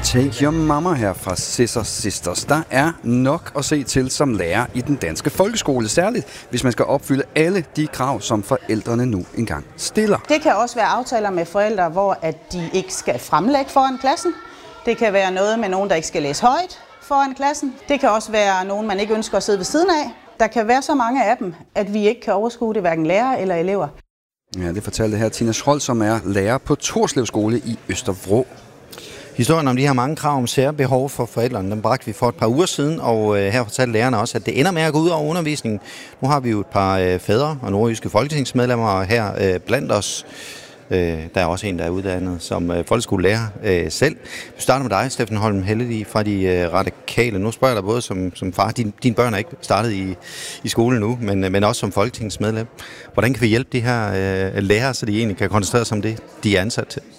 Take Your Mama her fra Scissor Sisters. Der er nok at se til som lærer i den danske folkeskole, særligt hvis man skal opfylde alle de krav, som forældrene nu engang stiller. Det kan også være aftaler med forældre, hvor at de ikke skal fremlægge foran klassen. Det kan være noget med nogen, der ikke skal læse højt foran klassen. Det kan også være nogen, man ikke ønsker at sidde ved siden af. Der kan være så mange af dem, at vi ikke kan overskue det, hverken lærere eller elever. Ja, det fortalte her Tina Schrold, som er lærer på Torslev Skole i Østervrå. Historien om de her mange krav om særbehov for forældrene, den bragte vi for et par uger siden, og her fortalte lærerne også, at det ender med at gå ud over undervisningen. Nu har vi jo et par fædre og nordjyske folketingsmedlemmer her blandt os. Der er også en, der er uddannet som folkeskolelærer selv. Vi starter med dig, Steffen Holm Helledige fra De Radikale. Nu spørger jeg dig både som far. Dine børn er ikke startet i skole nu, men også som folketingsmedlem. Hvordan kan vi hjælpe de her lærere, så de egentlig kan koncentrere sig om det, de er ansat til?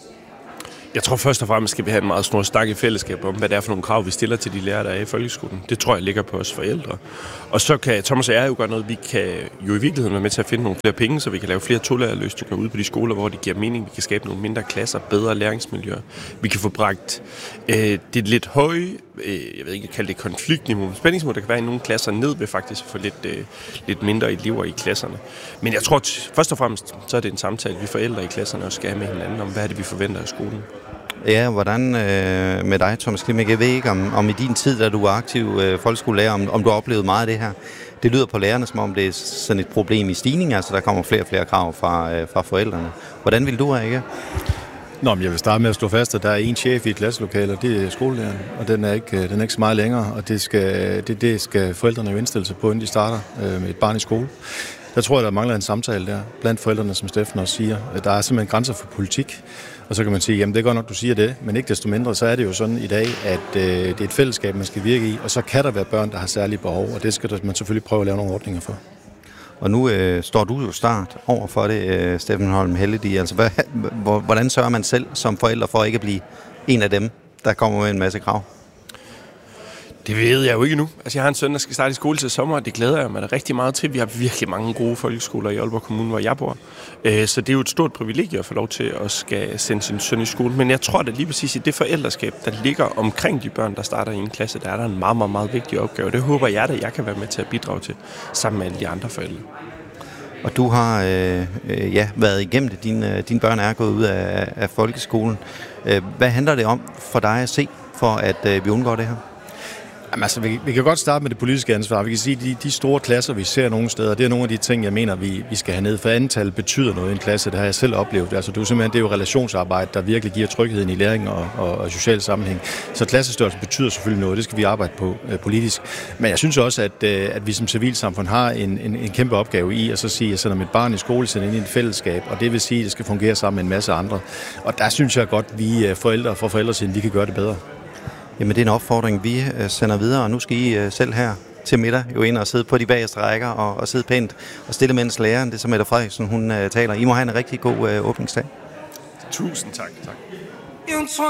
Jeg tror først og fremmest skal vi have en meget stor stak i fællesskab om, hvad det er for nogle krav, vi stiller til de lærere, der er i folkeskolen. Det tror jeg ligger på os forældre. Og så kan Thomas og jeg jo gøre noget, vi kan jo i virkeligheden være med til at finde nogle flere penge, så vi kan lave flere tolærerløsninger ude på de skoler, hvor det giver mening. Vi kan skabe nogle mindre klasser, bedre læringsmiljøer. Vi kan få bragt det lidt høje, jeg ved ikke, kalde det konfliktniveau, spændingsniveau, der kan være i nogle klasser ned ved faktisk at få lidt mindre elever i klasserne. Men jeg tror, at først og fremmest, så er det en samtale, vi forældre i klasserne også skal have med hinanden om, hvad er det, vi forventer af skolen. Ja, hvordan med dig, Thomas Klimek? Jeg ved ikke, om i din tid, da du var aktiv folkeskolelærer, om du har oplevet meget af det her. Det lyder på lærerne, som om det er sådan et problem i stigning, altså der kommer flere og flere krav fra forældrene. Hvordan vil du have? Nå, men jeg vil starte med at slå fast, at der er en chef i et klasselokale, og det er skolelæreren, og den er ikke så meget længere, og det skal forældrene jo indstille sig på, inden de starter med et barn i skole. Der tror jeg, der mangler en samtale der blandt forældrene, som Steffen også siger. Der er simpelthen grænser for politik, og så kan man sige, jamen det er godt nok, du siger det, men ikke desto mindre, så er det jo sådan i dag, at det er et fællesskab, man skal virke i, og så kan der være børn, der har særlige behov, og det skal man selvfølgelig prøve at lave nogle ordninger for. Og nu står du jo start over for det, Steffen Holm Helledige. Altså, hvordan sørger man selv som forældre for ikke at blive en af dem, der kommer med en masse krav? Det ved jeg jo ikke nu. Altså, jeg har en søn, der skal starte i skole til sommer, og det glæder jeg mig da rigtig meget til. Vi har virkelig mange gode folkeskoler i Aalborg Kommune, hvor jeg bor. Så det er jo et stort privilegie at få lov til at skal sende sin søn i skole. Men jeg tror, at lige præcis i det forældreskab, der ligger omkring de børn, der starter i en klasse, der er der en meget, meget, meget vigtig opgave. Det håber jeg, at jeg kan være med til at bidrage til, sammen med alle de andre forældre. Og du har været igennem det. Dine børn er gået ud af folkeskolen. Hvad handler det om for dig at se, for at vi undgår det her? Jamen, altså, vi kan godt starte med det politiske ansvar. Vi kan sige, at de store klasser, vi ser nogle steder, det er nogle af de ting, jeg mener, vi skal have ned. For antal betyder noget i en klasse, det har jeg selv oplevet. Altså, det er jo relationsarbejde, der virkelig giver trygheden i læring og social sammenhæng. Så klassestørrelse betyder selvfølgelig noget, det skal vi arbejde på politisk. Men jeg synes også, at vi som civilsamfund har en kæmpe opgave i at så sige, at jeg sender mit barn i skole, sender ind i et fællesskab, og det vil sige, at det skal fungere sammen med en masse andre. Og der synes jeg godt, vi forældre fra forældresiden, vi kan gøre det bedre. Jamen det er en opfordring, vi sender videre, og nu skal I selv her til middag jo ind og sidde på de bagerste rækker og sidde pænt og stille, mens læreren, det er som Mette Frederiksen, hun taler. I må have en rigtig god åbningsdag. Tusind tak.